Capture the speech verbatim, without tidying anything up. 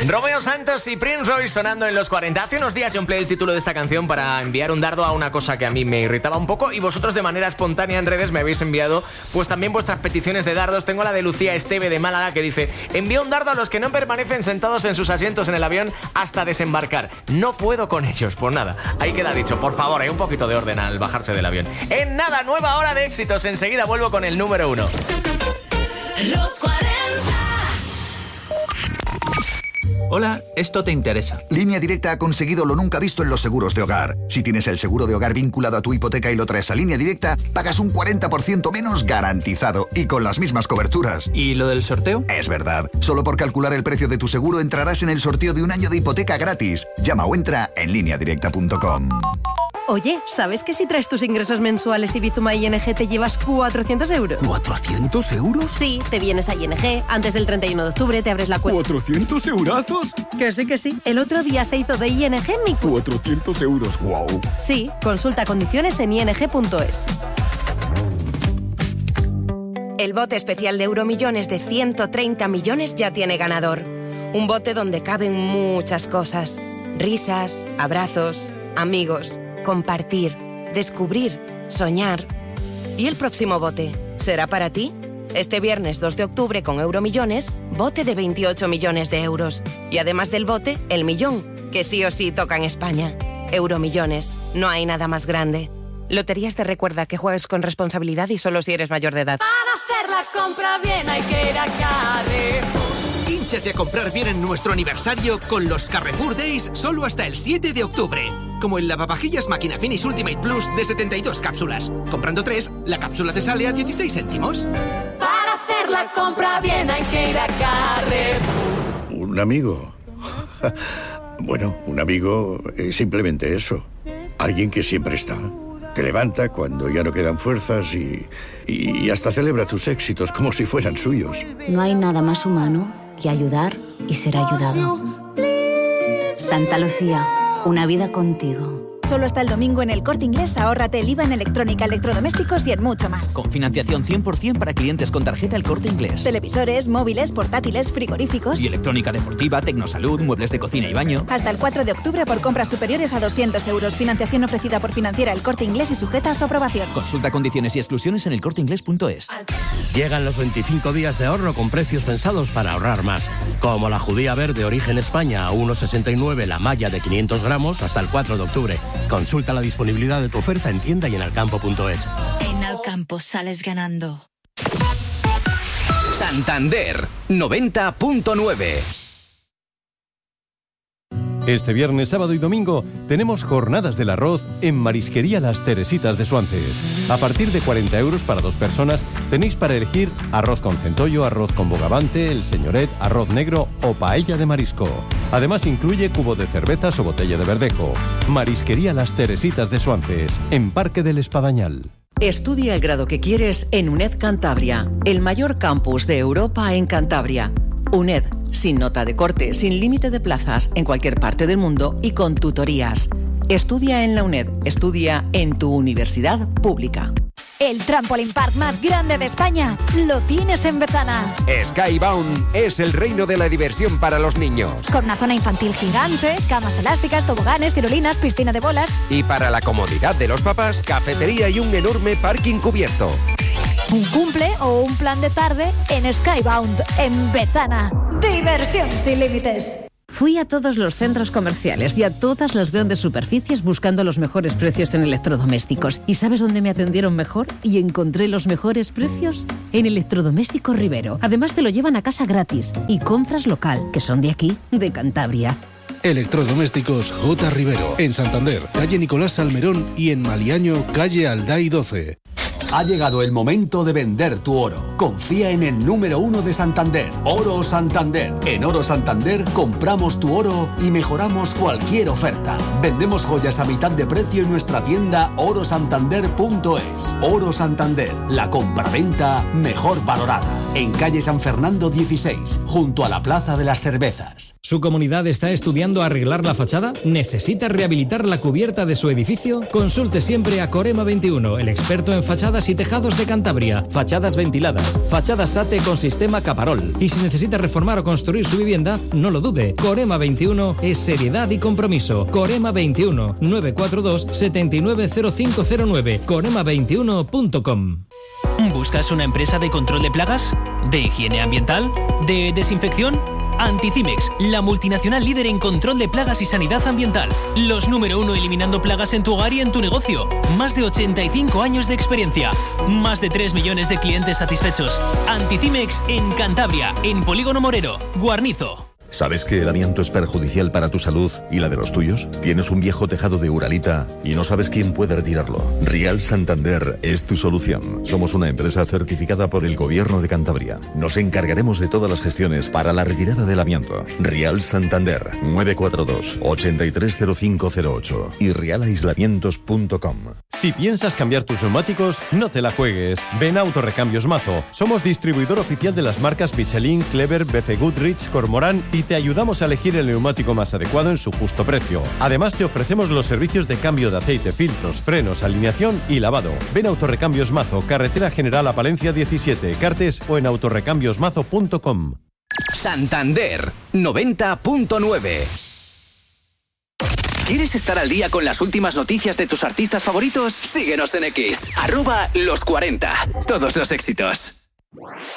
Romeo Santos y Prince Royce sonando en los cuarenta. Hace unos días yo empleé el título de esta canción para enviar un dardo a una cosa que a mí me irritaba un poco, y vosotros de manera espontánea en redes me habéis enviado pues también vuestras peticiones de dardos. Tengo la de Lucía Esteve de Málaga que dice: envía un dardo a los que no permanecen sentados en sus asientos en el avión hasta desembarcar. No puedo con ellos. Pues nada, ahí queda dicho. Por favor, hay un poquito de orden al bajarse del avión. En nada, nueva hora de éxitos. Enseguida vuelvo con el número uno. Los cuarenta. Hola, esto te interesa. Línea Directa ha conseguido lo nunca visto en los seguros de hogar. Si tienes el seguro de hogar vinculado a tu hipoteca y lo traes a Línea Directa, pagas un cuarenta por ciento menos garantizado y con las mismas coberturas. ¿Y lo del sorteo? Es verdad. Solo por calcular el precio de tu seguro entrarás en el sorteo de un año de hipoteca gratis. Llama o entra en línea directa punto com. Oye, ¿sabes que si traes tus ingresos mensuales y Bizuma I N G te llevas cuatrocientos euros? ¿cuatrocientos euros? Sí, te vienes a I N G, antes del treinta y uno de octubre te abres la cuenta. ¿cuatrocientos eurazos? Que sí, que sí. El otro día se hizo de I N G mi cu... cuatrocientos euros, wow. Sí, consulta condiciones en i n g punto es. El bote especial de Euromillones de ciento treinta millones ya tiene ganador. Un bote donde caben muchas cosas. Risas, abrazos, amigos, compartir, descubrir, soñar. ¿Y el próximo bote? ¿Será para ti? Este viernes dos de octubre con Euromillones, bote de veintiocho millones de euros. Y además del bote, el millón, que sí o sí toca en España. Euromillones, no hay nada más grande. Loterías te recuerda que juegues con responsabilidad y solo si eres mayor de edad. Para hacer la compra bien hay que ir a Carrefour. Hínchate a comprar bien en nuestro aniversario con los Carrefour Days solo hasta el siete de octubre. Como el lavavajillas Máquina Finish Ultimate Plus de setenta y dos cápsulas. Comprando tres, la cápsula te sale a dieciséis céntimos. Para hacer la compra bien hay que ir a Carrefour. ¿Un amigo? Bueno, un amigo es simplemente eso. Alguien que siempre está. Te levanta cuando ya no quedan fuerzas y, y hasta celebra tus éxitos como si fueran suyos. No hay nada más humano que ayudar y ser ayudado. Santa Lucía, una vida contigo. Solo hasta el domingo en El Corte Inglés ahórrate el I V A en electrónica, electrodomésticos y en mucho más. Con financiación cien por ciento para clientes con tarjeta El Corte Inglés. Televisores, móviles, portátiles, frigoríficos. Y electrónica deportiva, tecnosalud, muebles de cocina y baño. Hasta el cuatro de octubre por compras superiores a doscientos euros. Financiación ofrecida por Financiera El Corte Inglés y sujeta a su aprobación. Consulta condiciones y exclusiones en el corte inglés punto es. Llegan los veinticinco días de ahorro con precios pensados para ahorrar más. Como la judía verde origen España a uno sesenta y nueve la malla de quinientos gramos hasta el cuatro de octubre. Consulta la disponibilidad de tu oferta en tienda y en alcampo punto es. En Alcampo sales ganando. Santander noventa punto nueve. Este viernes, sábado y domingo tenemos jornadas del arroz en Marisquería Las Teresitas de Suances. A partir de cuarenta euros para dos personas tenéis para elegir arroz con centollo, arroz con bogavante, el señoret, arroz negro o paella de marisco. Además incluye cubo de cervezas o botella de verdejo. Marisquería Las Teresitas de Suances, en Parque del Espadañal. Estudia el grado que quieres en UNED Cantabria, el mayor campus de Europa en Cantabria. UNED, sin nota de corte, sin límite de plazas, en cualquier parte del mundo y con tutorías. Estudia en la UNED, estudia en tu universidad pública. El Trampoline Park más grande de España lo tienes en Betana. Skybound es el reino de la diversión para los niños. Con una zona infantil gigante, camas elásticas, toboganes, tirolinas, piscina de bolas. Y para la comodidad de los papás, cafetería y un enorme parking cubierto. Un cumple o un plan de tarde en Skybound, en Betana. Diversión sin límites. Fui a todos los centros comerciales y a todas las grandes superficies buscando los mejores precios en electrodomésticos. ¿Y sabes dónde me atendieron mejor y encontré los mejores precios? En Electrodoméstico Rivero. Además te lo llevan a casa gratis. Y compras local, que son de aquí, de Cantabria. Electrodomésticos J. Rivero. En Santander, calle Nicolás Salmerón, y en Maliaño, calle Alday doce. Ha llegado el momento de vender tu oro. Confía en el número uno de Santander, Oro Santander. En Oro Santander compramos tu oro y mejoramos cualquier oferta. Vendemos joyas a mitad de precio en nuestra tienda oro santander punto es. Oro Santander, la compraventa mejor valorada. En calle San Fernando dieciséis, junto a la Plaza de las Cervezas. Plus. ¿Su comunidad está estudiando arreglar la fachada? ¿Necesita rehabilitar la cubierta de su edificio? Consulte siempre a Corema veintiuno, el experto en fachadas y tejados de Cantabria. Fachadas ventiladas, fachadas SATE con sistema Caparol. Y si necesita reformar o construir su vivienda, no lo dude. Corema veintiuno es seriedad y compromiso. Corema veintiuno, nueve cuatro dos, siete nueve cero cinco cero nueve, corema veintiuno punto com. ¿Buscas una empresa de control de plagas? ¿De higiene ambiental? ¿De desinfección? Anticimex, la multinacional líder en control de plagas y sanidad ambiental. Los número uno eliminando plagas en tu hogar y en tu negocio. Más de ochenta y cinco años de experiencia. Más de tres millones de clientes satisfechos. Anticimex en Cantabria, en Polígono Morero, Guarnizo. ¿Sabes que el amianto es perjudicial para tu salud y la de los tuyos? ¿Tienes un viejo tejado de Uralita y no sabes quién puede retirarlo? Rial Santander es tu solución. Somos una empresa certificada por el Gobierno de Cantabria. Nos encargaremos de todas las gestiones para la retirada del amianto. Rial Santander, nueve cuatro dos, ocho tres cero cinco cero ocho y rial aislamientos punto com. Si piensas cambiar tus neumáticos, no te la juegues. Ven a Autorrecambios Mazo. Somos distribuidor oficial de las marcas Michelin, Clever, B F Goodrich, Cormorán y te ayudamos a elegir el neumático más adecuado en su justo precio. Además, te ofrecemos los servicios de cambio de aceite, filtros, frenos, alineación y lavado. Ven a Autorrecambios Mazo, Carretera General a Palencia diecisiete, Cartes o en autorrecambios mazo punto com. Santander noventa punto nueve. ¿Quieres estar al día con las últimas noticias de tus artistas favoritos? Síguenos en X, arroba los cuarenta. Todos los éxitos.